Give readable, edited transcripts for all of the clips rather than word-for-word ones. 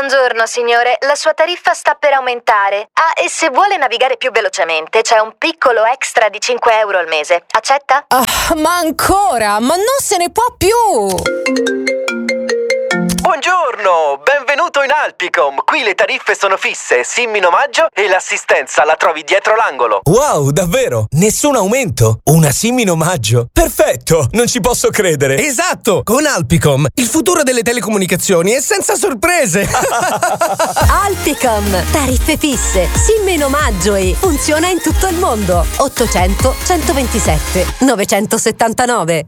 Buongiorno signore, la sua tariffa sta per aumentare. Ah, e se vuole navigare più velocemente c'è un piccolo extra di 5 euro al mese. Accetta? Ma ancora? Ma non se ne può più! Buongiorno, benvenuto in Alpicom. Qui le tariffe sono fisse, SIM in omaggio e l'assistenza la trovi dietro l'angolo. Wow, davvero? Nessun aumento? Una SIM in omaggio? Perfetto, non ci posso credere. Esatto, con Alpicom, il futuro delle telecomunicazioni è senza sorprese. Alpicom, tariffe fisse, SIM in omaggio e funziona in tutto il mondo. 800 127 979.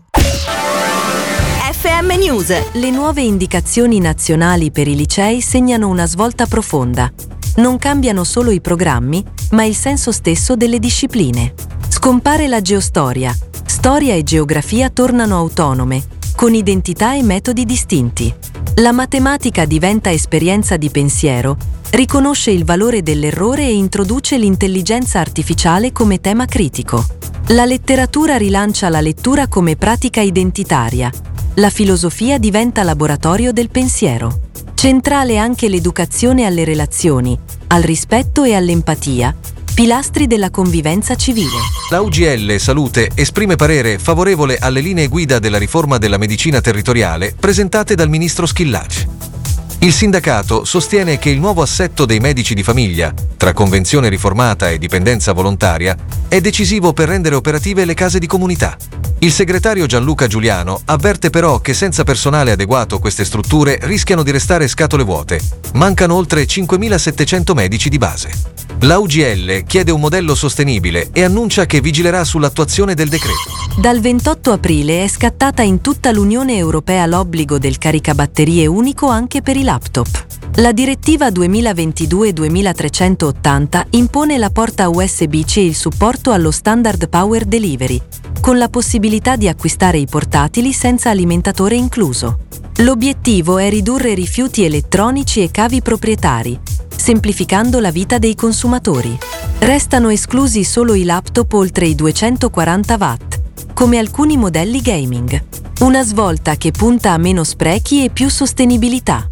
FM News. Le nuove indicazioni nazionali per i licei segnano una svolta profonda. Non cambiano solo i programmi, ma il senso stesso delle discipline. Scompare la geostoria. Storia e geografia tornano autonome, con identità e metodi distinti. La matematica diventa esperienza di pensiero, riconosce il valore dell'errore e introduce l'intelligenza artificiale come tema critico. La letteratura rilancia la lettura come pratica identitaria. La filosofia diventa laboratorio del pensiero. Centrale anche l'educazione alle relazioni, al rispetto e all'empatia, pilastri della convivenza civile. La UGL Salute esprime parere favorevole alle linee guida della riforma della medicina territoriale presentate dal ministro Schillaci. Il sindacato sostiene che il nuovo assetto dei medici di famiglia, tra convenzione riformata e dipendenza volontaria, è decisivo per rendere operative le case di comunità. Il segretario Gianluca Giuliano avverte però che senza personale adeguato queste strutture rischiano di restare scatole vuote. Mancano oltre 5.700 medici di base. La UGL chiede un modello sostenibile e annuncia che vigilerà sull'attuazione del decreto. Dal 28 aprile è scattata in tutta l'Unione Europea l'obbligo del caricabatterie unico anche per i laptop. La direttiva 2022-2380 impone la porta USB-C e il supporto allo standard Power Delivery, con la possibilità di acquistare i portatili senza alimentatore incluso. L'obiettivo è ridurre rifiuti elettronici e cavi proprietari, semplificando la vita dei consumatori. Restano esclusi solo i laptop oltre i 240 watt, come alcuni modelli gaming. Una svolta che punta a meno sprechi e più sostenibilità.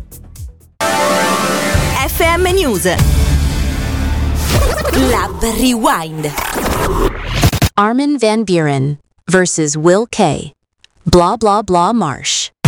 FM News. Lab Rewind. Armin van Buuren versus Will K. Blah blah blah Marsh.